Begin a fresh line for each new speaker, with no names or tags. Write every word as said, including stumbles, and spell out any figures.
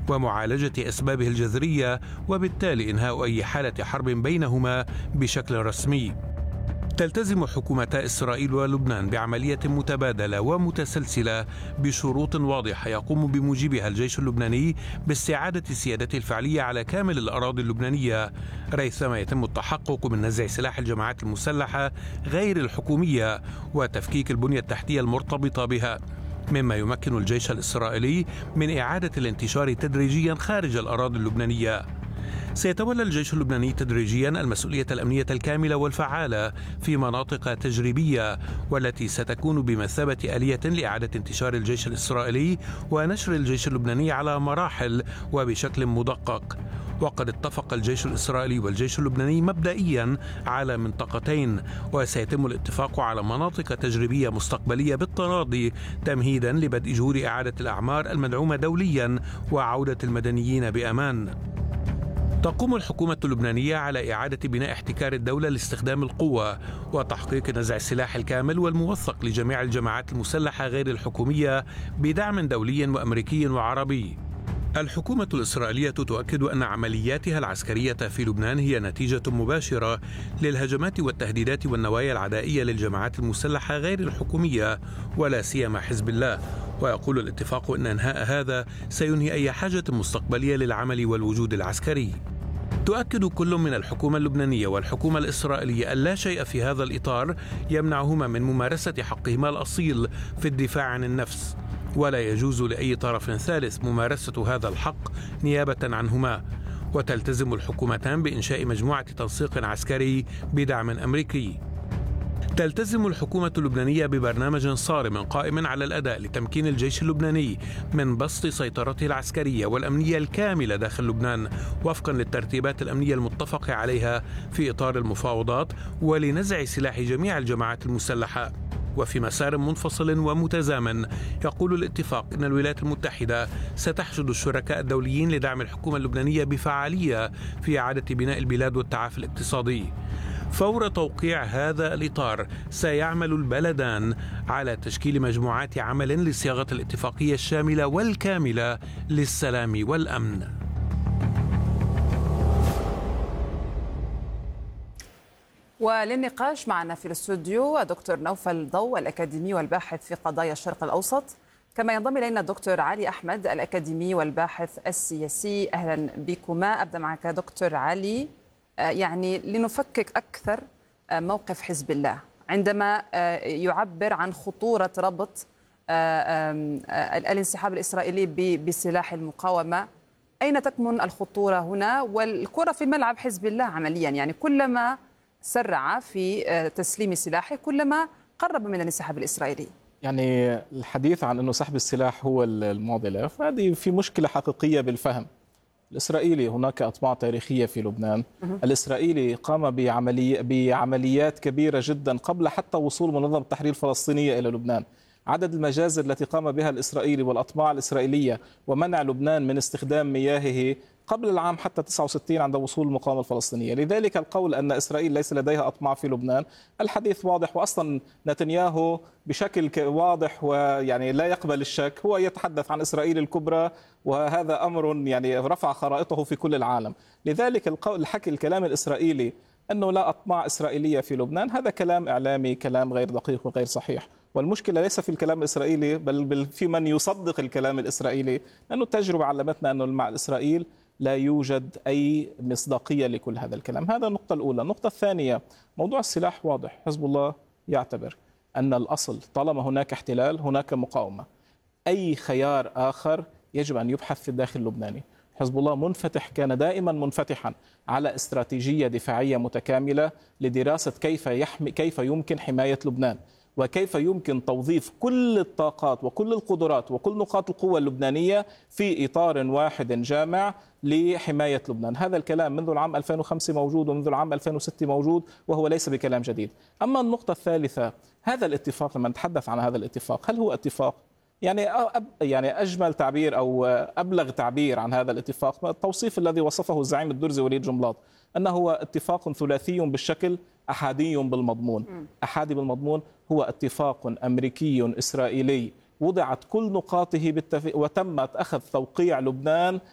ومعالجة أسبابه الجذرية، وبالتالي إنهاء أي حالة حرب بينهما بشكل رسمي. تلتزم حكومتا إسرائيل ولبنان بعملية متبادلة ومتسلسلة بشروط واضحة يقوم بموجبها الجيش اللبناني باستعادة سيادته الفعلية على كامل الأراضي اللبنانية، ريثما يتم التحقق من نزع سلاح الجماعات المسلحة غير الحكومية وتفكيك البنية التحتية المرتبطة بها، مما يمكن الجيش الإسرائيلي من إعادة الانتشار تدريجيا خارج الأراضي اللبنانية. سيتولى الجيش اللبناني تدريجيا المسؤولية الأمنية الكاملة والفعالة في مناطق تجريبية، والتي ستكون بمثابة آلية لإعادة انتشار الجيش الإسرائيلي ونشر الجيش اللبناني على مراحل وبشكل مدقق. وقد اتفق الجيش الإسرائيلي والجيش اللبناني مبدئيا على منطقتين، وسيتم الاتفاق على مناطق تجريبية مستقبلية بالتراضي تمهيدا لبدء جهود إعادة الأعمار المدعومة دوليا وعودة المدنيين بأمان. تقوم الحكومة اللبنانية على إعادة بناء احتكار الدولة لاستخدام القوة وتحقيق نزع السلاح الكامل والموثق لجميع الجماعات المسلحة غير الحكومية بدعم دولي وأمريكي وعربي. الحكومة الإسرائيلية تؤكد أن عملياتها العسكرية في لبنان هي نتيجة مباشرة للهجمات والتهديدات والنوايا العدائية للجماعات المسلحة غير الحكومية ولا سيما حزب الله، ويقول الاتفاق أن إنهاء هذا سينهي أي حاجة مستقبلية للعمل والوجود العسكري. تؤكد كل من الحكومة اللبنانية والحكومة الإسرائيلية أن لا شيء في هذا الإطار يمنعهما من ممارسة حقهما الأصيل في الدفاع عن النفس، ولا يجوز لأي طرف ثالث ممارسة هذا الحق نيابة عنهما. وتلتزم الحكومتان بإنشاء مجموعة تنسيق عسكري بدعم أمريكي. تلتزم الحكومة اللبنانية ببرنامج صارم قائم على الأداء لتمكين الجيش اللبناني من بسط سيطرته العسكرية والأمنية الكاملة داخل لبنان وفقا للترتيبات الأمنية المتفق عليها في إطار المفاوضات، ولنزع سلاح جميع الجماعات المسلحة. وفي مسار منفصل ومتزامن يقول الاتفاق أن الولايات المتحدة ستحشد الشركاء الدوليين لدعم الحكومة اللبنانية بفعالية في إعادة بناء البلاد والتعافي الاقتصادي. فور توقيع هذا الإطار سيعمل البلدان على تشكيل مجموعات عمل لصياغة الاتفاقية الشاملة والكاملة للسلام والأمن.
وللنقاش معنا في الاستوديو الدكتور نوفل ضو الأكاديمي والباحث في قضايا الشرق الأوسط، كما ينضم إلينا الدكتور علي أحمد الأكاديمي والباحث السياسي. أهلا بكما. أبدأ معك دكتور علي، يعني لنفكك أكثر موقف حزب الله عندما يعبر عن خطورة ربط الانسحاب الإسرائيلي بسلاح المقاومة. أين تكمن الخطورة هنا؟ والكرة في ملعب حزب الله عمليا، يعني كلما سرع في تسليم سلاحه كلما قرب من الانسحاب الإسرائيلي.
يعني الحديث عن أنه سحب السلاح هو المعضلة، فهذه في مشكلة حقيقية بالفهم. الإسرائيلي هناك أطماع تاريخية في لبنان. الإسرائيلي قام بعملي بعمليات كبيرة جدا قبل حتى وصول منظمة التحرير الفلسطينية إلى لبنان. عدد المجازر التي قام بها الإسرائيلي والأطماع الإسرائيلية ومنع لبنان من استخدام مياهه قبل العام حتى تسعة وستين عند وصول المقاومة الفلسطينية. لذلك القول أن إسرائيل ليس لديها أطماع في لبنان الحديث واضح، وأصلا نتنياهو بشكل واضح ويعني لا يقبل الشك هو يتحدث عن إسرائيل الكبرى، وهذا أمر يعني رفع خرائطه في كل العالم. لذلك القول الحكي الكلام الإسرائيلي أنه لا أطماع إسرائيلية في لبنان هذا كلام إعلامي، كلام غير دقيق وغير صحيح. والمشكلة ليس في الكلام الإسرائيلي بل في من يصدق الكلام الإسرائيلي، لأنه التجربة علمتنا أنه مع إسرائيل لا يوجد أي مصداقية لكل هذا الكلام. هذا النقطة الأولى. النقطة الثانية، موضوع السلاح واضح. حزب الله يعتبر أن الأصل طالما هناك احتلال هناك مقاومة، أي خيار آخر يجب أن يبحث في الداخل اللبناني. حزب الله منفتح، كان دائما منفتحا على استراتيجية دفاعية متكاملة لدراسة كيف يحمي كيف يمكن حماية لبنان، وكيف يمكن توظيف كل الطاقات وكل القدرات وكل نقاط القوة اللبنانية في إطار واحد جامع لحماية لبنان. هذا الكلام منذ العام ألفين وخمسة موجود ومنذ العام ألفين وستة موجود، وهو ليس بكلام جديد. أما النقطة الثالثة، هذا الاتفاق لما نتحدث عن هذا الاتفاق هل هو اتفاق؟ يعني يعني أجمل تعبير أو أبلغ تعبير عن هذا الاتفاق التوصيف الذي وصفه الزعيم الدرزي وليد جنبلاط، أنه هو اتفاق ثلاثي بالشكل أحادي بالمضمون. أحادي بالمضمون هو اتفاق أمريكي إسرائيلي وضعت كل نقاطه بالتف... وتمت أخذ توقيع لبنان